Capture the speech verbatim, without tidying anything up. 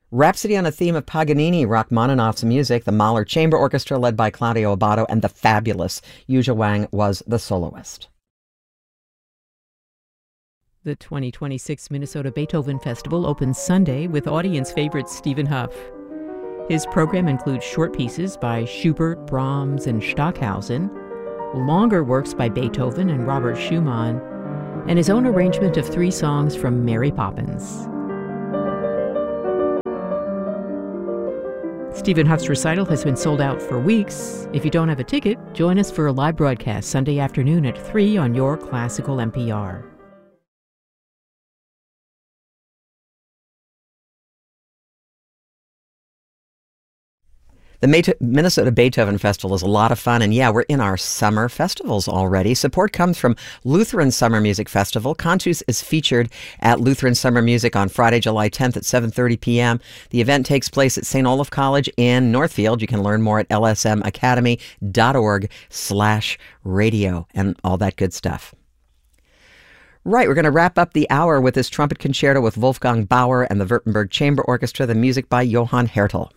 Rhapsody on a Theme of Paganini, Rachmaninoff's music. The Mahler Chamber Orchestra, led by Claudio Abbado, and the fabulous Yuja Wang was the soloist. The twenty twenty-six Minnesota Beethoven Festival opens Sunday with audience favorite Stephen Hough. His program includes short pieces by Schubert, Brahms, and Stockhausen, longer works by Beethoven and Robert Schumann, and his own arrangement of three songs from Mary Poppins. Stephen Hough's recital has been sold out for weeks. If you don't have a ticket, join us for a live broadcast Sunday afternoon at three on your classical N P R. The Minnesota Beethoven Festival is a lot of fun, and yeah, we're in our summer festivals already. Support comes from Lutheran Summer Music Festival. Cantus is featured at Lutheran Summer Music on Friday, July tenth at seven thirty p.m. The event takes place at Saint Olaf College in Northfield. You can learn more at l s m academy dot org slash radio and all that good stuff. Right, we're going to wrap up the hour with this trumpet concerto with Wolfgang Bauer and the Württemberg Chamber Orchestra, the music by Johann Hertel.